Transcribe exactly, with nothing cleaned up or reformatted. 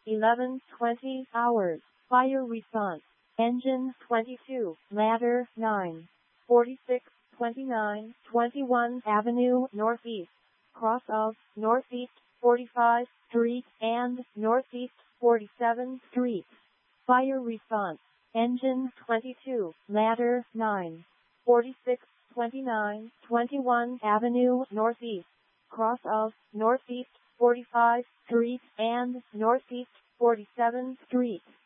eleven twenty hours. Fire response. Engine twenty-two, ladder nine, forty-six, twenty-nine, twenty-one Avenue Northeast, cross of Northeast forty-five Street and Northeast forty-seventh Street. Fire response. Engine twenty-two, ladder nine, forty-six, twenty-nine, twenty-one Avenue Northeast, cross of Northeast forty-five Street and Northeast forty-seventh Street.